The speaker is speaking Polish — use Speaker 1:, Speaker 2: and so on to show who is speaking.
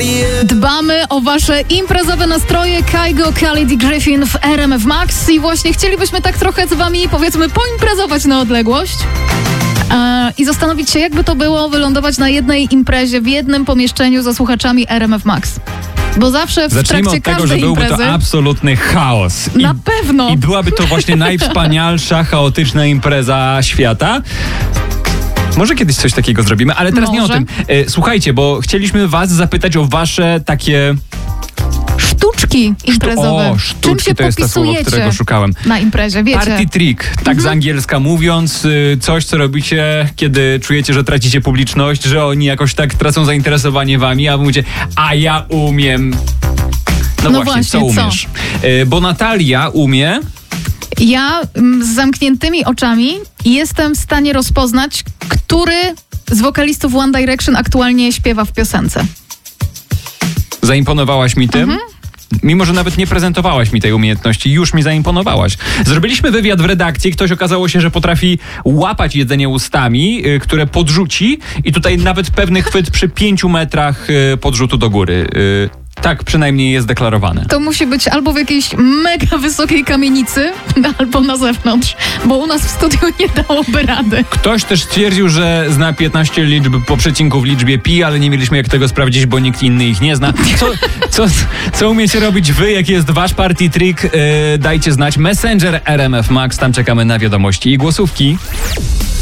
Speaker 1: Dbamy o wasze imprezowe nastroje. Kygo, Khalid i Griffin w RMF Max i właśnie chcielibyśmy tak trochę z wami, powiedzmy, poimprezować na odległość i zastanowić się, jakby to było wylądować na jednej imprezie, w jednym pomieszczeniu ze słuchaczami RMF Max. Bo zawsze w
Speaker 2: Zacznijmy
Speaker 1: trakcie
Speaker 2: od tego, że
Speaker 1: każdej
Speaker 2: byłby
Speaker 1: imprezy...
Speaker 2: to absolutny chaos.
Speaker 1: Na pewno.
Speaker 2: I byłaby to właśnie najwspanialsza, chaotyczna impreza świata. Może kiedyś coś takiego zrobimy, ale teraz nie o tym. Słuchajcie, bo chcieliśmy was zapytać o wasze takie...
Speaker 1: Sztuczki imprezowe.
Speaker 2: O, sztuczki
Speaker 1: czym się
Speaker 2: to jest to słowo, którego szukałem.
Speaker 1: Na imprezie, wiecie.
Speaker 2: Party trick, tak z angielska mówiąc, coś, co robicie, kiedy czujecie, że tracicie publiczność, że oni jakoś tak tracą zainteresowanie wami, a wy mówicie, a ja umiem. No właśnie, co umiesz? Bo Natalia umie...
Speaker 1: Ja z zamkniętymi oczami jestem w stanie rozpoznać, który z wokalistów One Direction aktualnie śpiewa w piosence.
Speaker 2: Zaimponowałaś mi tym? Mimo, że nawet nie prezentowałaś mi tej umiejętności, już mi zaimponowałaś. Zrobiliśmy wywiad w redakcji, ktoś okazało się, że potrafi łapać jedzenie ustami, które podrzuci i tutaj nawet pewny chwyt przy 5 metrach podrzutu do góry. Tak przynajmniej jest deklarowane.
Speaker 1: To musi być albo w jakiejś mega wysokiej kamienicy, albo na zewnątrz, bo u nas w studiu nie dałoby rady.
Speaker 2: Ktoś też stwierdził, że zna 15 liczb po przecinku w liczbie pi, ale nie mieliśmy jak tego sprawdzić, bo nikt inny ich nie zna. Co umiecie robić wy? Jaki jest wasz party trick? Dajcie znać. Messenger RMF Max, tam czekamy na wiadomości i głosówki.